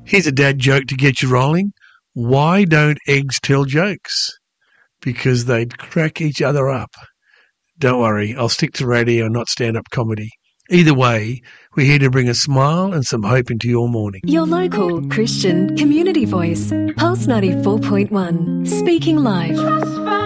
Here's a dad joke to get you rolling. Why don't eggs tell jokes? Because they'd crack each other up. Don't worry, I'll stick to radio and not stand-up comedy. Either way, we're here to bring a smile and some hope into your morning. Your local Christian community voice, Pulse 94.1, speaking live.